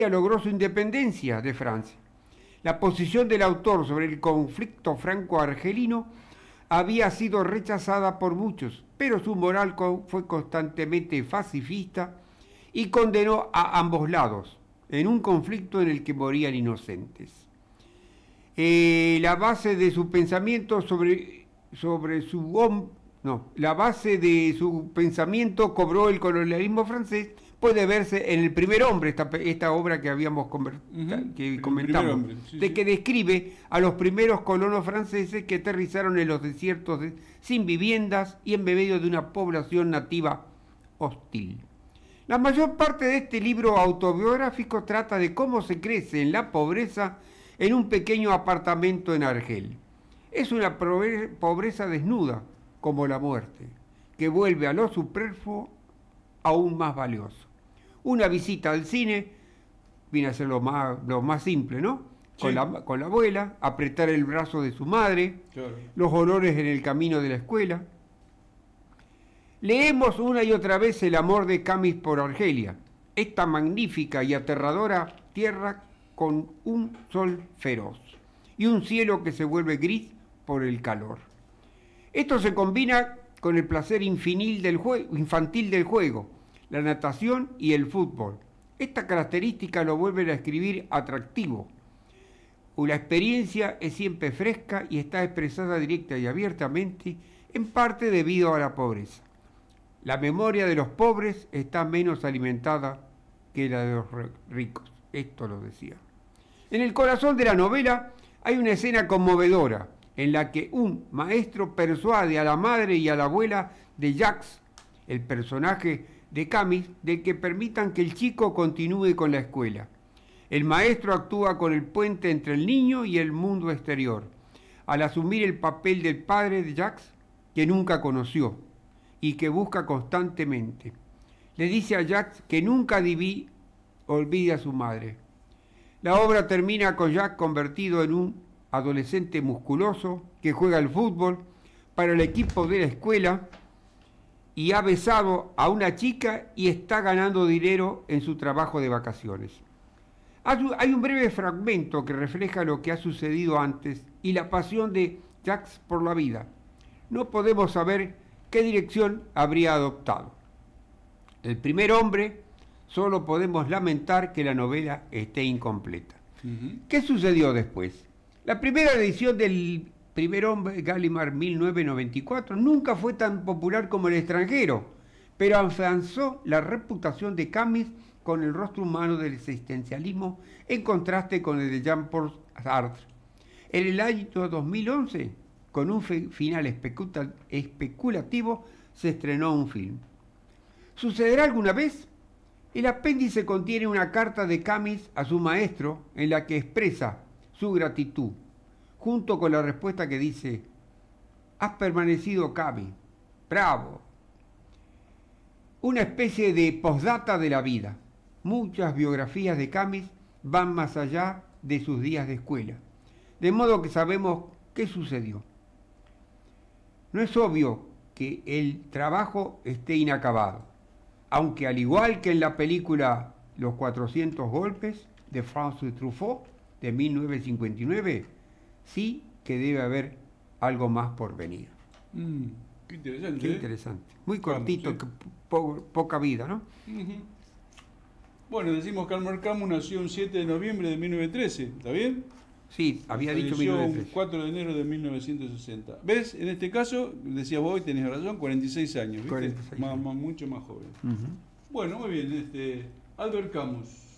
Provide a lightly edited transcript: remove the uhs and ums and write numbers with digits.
logró su independencia de Francia. La posición del autor sobre el conflicto franco-argelino había sido rechazada por muchos, pero su moral fue constantemente pacifista y condenó a ambos lados, en un conflicto en el que morían inocentes. La base de su pensamiento la base de su pensamiento cobró el colonialismo francés, puede verse en El primer hombre, esta obra que habíamos comentado, que describe a los primeros colonos franceses que aterrizaron en los desiertos sin viviendas y en medio de una población nativa hostil. La mayor parte de este libro autobiográfico trata de cómo se crece en la pobreza en un pequeño apartamento en Argel. Es una pobreza desnuda, como la muerte, que vuelve a lo superfluo aún más valioso. Una visita al cine viene a ser lo más simple, ¿no? Sí. Con la abuela, apretar el brazo de su madre, claro. Los olores en el camino de la escuela. Leemos una y otra vez el amor de Camus por Argelia, esta magnífica y aterradora tierra con un sol feroz y un cielo que se vuelve gris por el calor. Esto se combina con el placer infantil del juego, la natación y el fútbol. Esta característica lo vuelve a escribir atractivo. La experiencia es siempre fresca y está expresada directa y abiertamente, en parte debido a la pobreza. La memoria de los pobres está menos alimentada que la de los ricos. Esto lo decía. En el corazón de la novela hay una escena conmovedora en la que un maestro persuade a la madre y a la abuela de Jacques, el personaje de Camus, de que permitan que el chico continúe con la escuela. El maestro actúa con el puente entre el niño y el mundo exterior, al asumir el papel del padre de Jacques, que nunca conoció y que busca constantemente. Le dice a Jacques que nunca olvide a su madre. La obra termina con Jacques convertido en un adolescente musculoso que juega al fútbol para el equipo de la escuela y ha besado a una chica y está ganando dinero en su trabajo de vacaciones. Hay un breve fragmento que refleja lo que ha sucedido antes y la pasión de Jacques por la vida. No podemos saber qué dirección habría adoptado. El primer hombre, solo podemos lamentar que la novela esté incompleta. ¿Qué sucedió después? La primera edición del primer hombre, Gallimard 1994, nunca fue tan popular como El extranjero, pero afianzó la reputación de Camus con el rostro humano del existencialismo en contraste con el de Jean-Paul Sartre. En el año 2011, con un final especulativo, se estrenó un film. ¿Sucederá alguna vez? El apéndice contiene una carta de Camus a su maestro en la que expresa su gratitud, junto con la respuesta que dice: has permanecido, Camus, bravo. Una especie de postdata de la vida. Muchas biografías de Camus van más allá de sus días de escuela, de modo que sabemos qué sucedió. No es obvio que el trabajo esté inacabado, aunque al igual que en la película Los 400 golpes de Francis Truffaut de 1959, sí que debe haber algo más por venir. Qué interesante. Qué interesante. Muy cortito, sí. Poca vida, ¿no? Bueno, decimos que Albert Camus nació un 7 de noviembre de 1913, ¿está bien? Sí, había dicho 1913. Un 4 de enero de 1960. ¿Ves? En este caso, decías vos, tenés razón, 46 años, ¿viste? 46 años. Mucho más joven. Bueno, muy bien. Albert Camus.